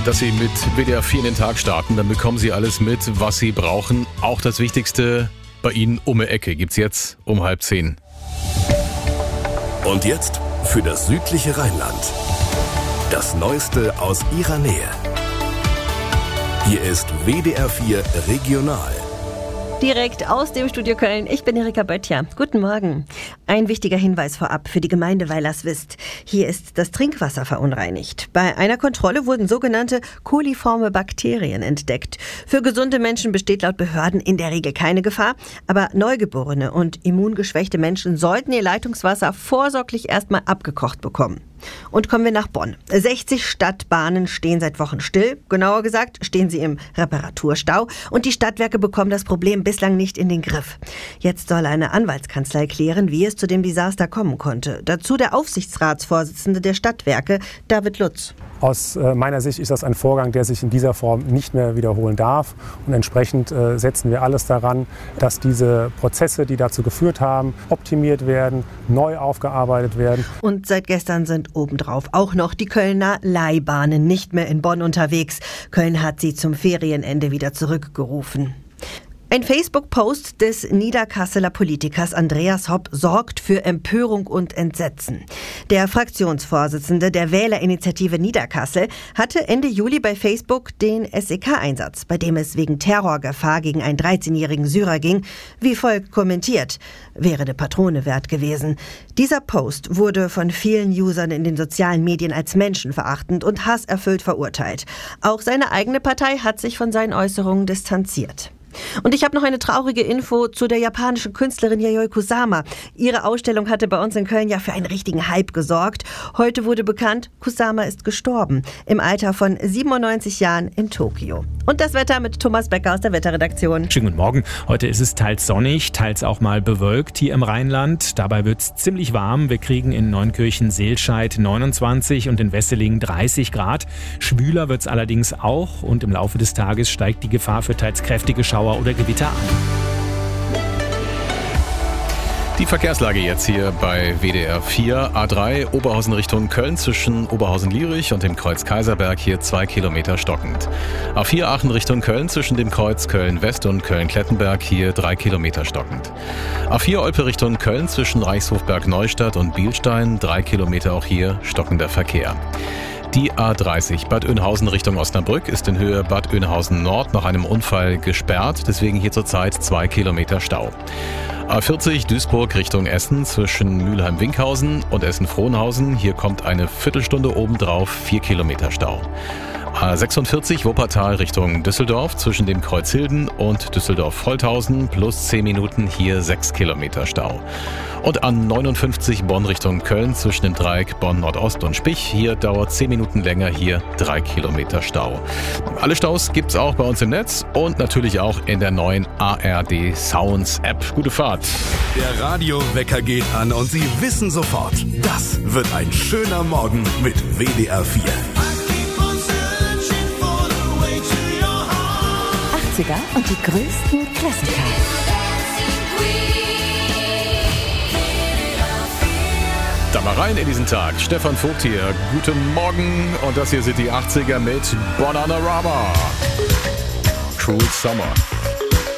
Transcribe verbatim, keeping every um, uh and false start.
dass Sie mit W D R vier in den Tag starten. Dann bekommen Sie alles mit, was Sie brauchen. Auch das Wichtigste bei Ihnen um die Ecke gibt's jetzt um halb zehn. Und jetzt für das südliche Rheinland. Das Neueste aus Ihrer Nähe. Hier ist W D R vier Regional. Direkt aus dem Studio Köln. Ich bin Erika Böttcher. Guten Morgen. Ein wichtiger Hinweis vorab für die Gemeinde, weil ihr es wisst. Hier ist das Trinkwasser verunreinigt. Bei einer Kontrolle wurden sogenannte koliforme Bakterien entdeckt. Für gesunde Menschen besteht laut Behörden in der Regel keine Gefahr. Aber Neugeborene und immungeschwächte Menschen sollten ihr Leitungswasser vorsorglich erstmal abgekocht bekommen. Und kommen wir nach Bonn. sechzig Stadtbahnen stehen seit Wochen still. Genauer gesagt stehen sie im Reparaturstau. Und die Stadtwerke bekommen das Problem bislang nicht in den Griff. Jetzt soll eine Anwaltskanzlei klären, wie es zu dem Desaster kommen konnte. Dazu der Aufsichtsratsvorsitzende der Stadtwerke, David Lutz. Aus meiner Sicht ist das ein Vorgang, der sich in dieser Form nicht mehr wiederholen darf. Und entsprechend äh, setzen wir alles daran, dass diese Prozesse, die dazu geführt haben, optimiert werden, neu aufgearbeitet werden. Und seit gestern sind obendrauf auch noch die Kölner Leihbahnen nicht mehr in Bonn unterwegs. Köln hat sie zum Ferienende wieder zurückgerufen. Ein Facebook-Post des Niederkasseler Politikers Andreas Hopp sorgt für Empörung und Entsetzen. Der Fraktionsvorsitzende der Wählerinitiative Niederkassel hatte Ende Juli bei Facebook den S E K-Einsatz, bei dem es wegen Terrorgefahr gegen einen dreizehnjährigen Syrer ging, wie folgt kommentiert: Wäre eine Patrone wert gewesen. Dieser Post wurde von vielen Usern in den sozialen Medien als menschenverachtend und hasserfüllt verurteilt. Auch seine eigene Partei hat sich von seinen Äußerungen distanziert. Und ich habe noch eine traurige Info zu der japanischen Künstlerin Yayoi Kusama. Ihre Ausstellung hatte bei uns in Köln ja für einen richtigen Hype gesorgt. Heute wurde bekannt, Kusama ist gestorben. Im Alter von siebenundneunzig Jahren in Tokio. Und das Wetter mit Thomas Becker aus der Wetterredaktion. Schönen guten Morgen. Heute ist es teils sonnig, teils auch mal bewölkt hier im Rheinland. Dabei wird es ziemlich warm. Wir kriegen in Neunkirchen-Seelscheid neunundzwanzig und in Wesseling dreißig Grad. Schwüler wird es allerdings auch. Und im Laufe des Tages steigt die Gefahr für teils kräftige Schauer oder Gewitter an. Die Verkehrslage jetzt hier bei W D R vier. A drei Oberhausen Richtung Köln zwischen Oberhausen-Lierich und dem Kreuz Kaiserberg hier zwei Kilometer stockend. A vier Aachen Richtung Köln zwischen dem Kreuz Köln-West und Köln-Klettenberg hier drei Kilometer stockend. A vier Olpe Richtung Köln zwischen Reichshofberg-Neustadt und Bielstein drei Kilometer auch hier stockender Verkehr. Die A dreißig Bad Oeynhausen Richtung Osnabrück ist in Höhe Bad Oeynhausen Nord nach einem Unfall gesperrt, deswegen hier zurzeit zwei Kilometer Stau. A vierzig Duisburg Richtung Essen zwischen Mülheim-Winkhausen und Essen-Frohnhausen, hier kommt eine Viertelstunde obendrauf, vier Kilometer Stau. A sechsundvierzig Wuppertal Richtung Düsseldorf zwischen dem Kreuz Hilden und Düsseldorf-Holthausen plus zehn Minuten, hier sechs Kilometer Stau. Und A neunundfünfzig Bonn Richtung Köln zwischen dem Dreieck Bonn-Nordost und Spich, hier dauert zehn Minuten länger, hier drei Kilometer Stau. Alle Staus gibt's auch bei uns im Netz und natürlich auch in der neuen A R D Sounds App. Gute Fahrt. Der Radiowecker geht an und Sie wissen sofort, das wird ein schöner Morgen mit W D R vier. achtziger und die größten Klassiker. Da mal rein in diesen Tag. Stefan Vogt hier. Guten Morgen. Und das hier sind die achtziger mit Bananarama. Cruel Summer.